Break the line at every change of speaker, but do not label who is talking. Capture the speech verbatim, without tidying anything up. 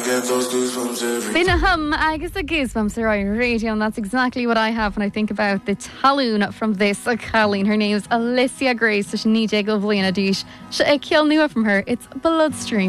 get those goosebumps every
Been a hum agus a goosebumps are on radio, and that's exactly what I have when I think about the talún from this uh, Colleen. Her name is Alicia Grace, so she need to go bhfuil a dish. She kill nua from her. It's Bloodstream.